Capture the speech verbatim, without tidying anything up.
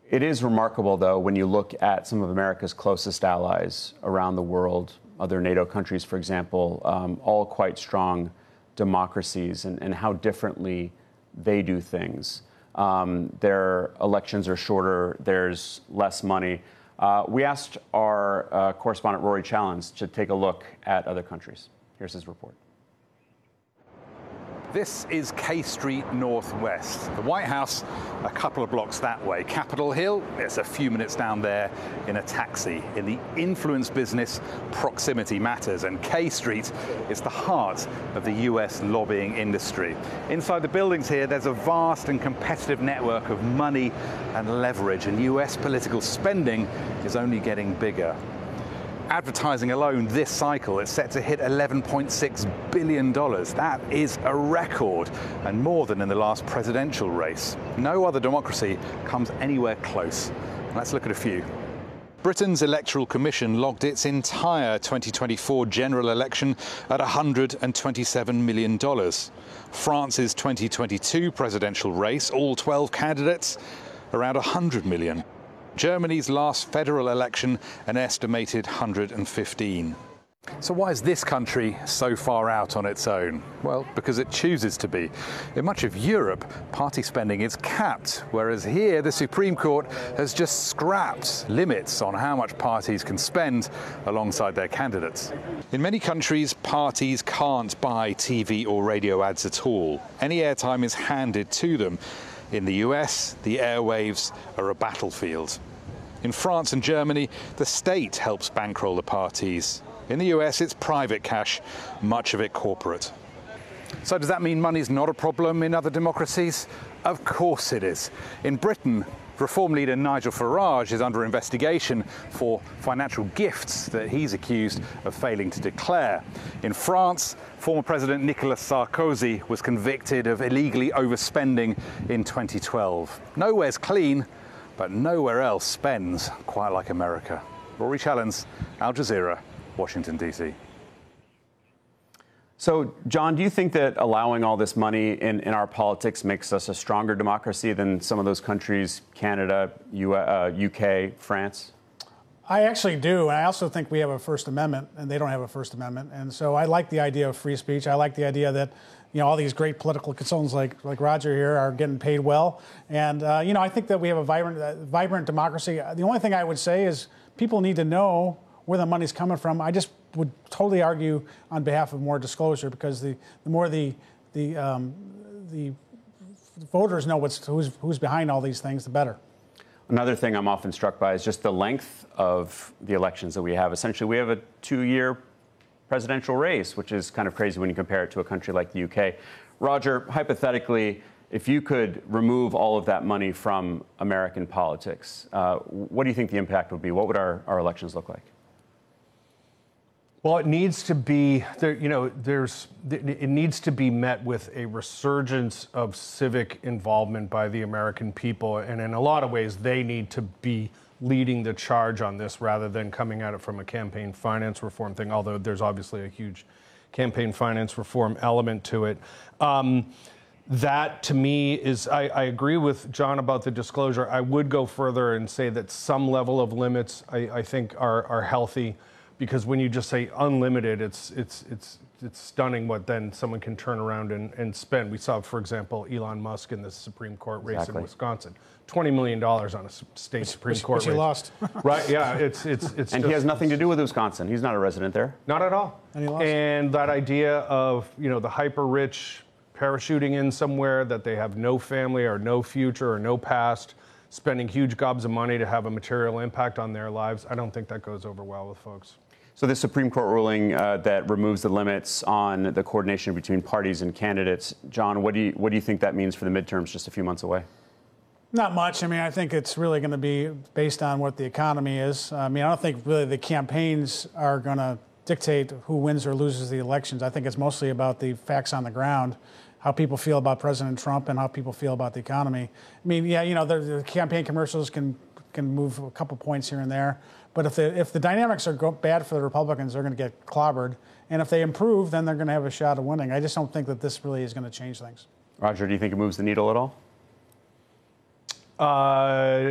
It is remarkable, though, when you look at some of America's closest allies around the world, other NATO countries, for example, um, all quite strong democracies, and, and how differently they do things. Um, their elections are shorter, there's less money. Uh, we asked our uh, correspondent Rory Challens to take a look at other countries. Here's his report. This is K Street Northwest. The White House, a couple of blocks that way. Capitol Hill, it's a few minutes down there in a taxi. In the influence business, proximity matters, and K Street is the heart of the U S lobbying industry. Inside the buildings here, there's a vast and competitive network of money and leverage, and U S political spending is only getting bigger. Advertising alone this cycle is set to hit eleven point six billion dollars. That is a record, and more than in the last presidential race. No other democracy comes anywhere close. Let's look at a few. Britain's Electoral Commission logged its entire twenty twenty-four general election at one hundred twenty-seven million dollars. France's twenty twenty-two presidential race, all twelve candidates, around one hundred million dollars. Germany's last federal election, an estimated one hundred fifteen. So why is this country so far out on its own? Well, because it chooses to be. In much of Europe, party spending is capped, whereas here the Supreme Court has just scrapped limits on how much parties can spend alongside their candidates. In many countries, parties can't buy T V or radio ads at all. Any airtime is handed to them. In the U S, the airwaves are a battlefield. In France and Germany, the state helps bankroll the parties. In the U S, it's private cash, much of it corporate. So does that mean money's not a problem in other democracies? Of course it is. In Britain, Reform leader Nigel Farage is under investigation for financial gifts that he's accused of failing to declare. In France, former President Nicolas Sarkozy was convicted of illegally overspending in twenty twelve. Nowhere's clean, but nowhere else spends quite like America. Rory Challens, Al Jazeera, Washington, D C. So, John, do you think that allowing all this money in, in our politics makes us a stronger democracy than some of those countries, Canada, U, uh, U K, France? I actually do. And I also think we have a First Amendment, and they don't have a First Amendment. And so I like the idea of free speech. I like the idea that, you know, all these great political consultants like, like Roger here are getting paid well. And, uh, you know, I think that we have a vibrant, uh, vibrant democracy. The only thing I would say is people need to know where the money's coming from. I just would totally argue on behalf of more disclosure, because the, the more the the um, the voters know what's who's who's behind all these things, the better. Another thing I'm often struck by is just the length of the elections that we have. Essentially, we have a two-year presidential race, which is kind of crazy when you compare it to a country like the U K. Roger, hypothetically, if you could remove all of that money from American politics, uh, what do you think the impact would be? What would our, our elections look like? Well, it needs to be there. You know, there's it needs to be met with a resurgence of civic involvement by the American people, and in a lot of ways, they need to be leading the charge on this rather than coming at it from a campaign finance reform thing. Although there's obviously a huge campaign finance reform element to it. Um, that to me is, I, I agree with John about the disclosure. I would go further and say that some level of limits I, I think are are healthy. Because when you just say unlimited, it's it's it's it's stunning what then someone can turn around and, and spend. We saw, for example, Elon Musk in the Supreme Court race exactly. in Wisconsin, twenty million dollars on a state which, Supreme which, Court which race. He lost. Right? Yeah. It's it's it's. And just, he has nothing to do with Wisconsin. He's not a resident there. Not at all. And he lost. And that idea of, you know, the hyper rich parachuting in somewhere that they have no family or no future or no past, spending huge gobs of money to have a material impact on their lives. I don't think that goes over well with folks. So the Supreme Court ruling uh, that removes the limits on the coordination between parties and candidates, John, what do you what do you think that means for the midterms just a few months away? Not much. I mean, I think it's really going to be based on what the economy is. I mean, I don't think really the campaigns are going to dictate who wins or loses the elections. I think it's mostly about the facts on the ground, how people feel about President Trump and how people feel about the economy. I mean, yeah, you know, the, the campaign commercials can can move a couple points here and there. But if the, if the dynamics are go bad for the Republicans, they're going to get clobbered. And if they improve, then they're going to have a shot of winning. I just don't think that this really is going to change things. Roger, do you think it moves the needle at all? Uh,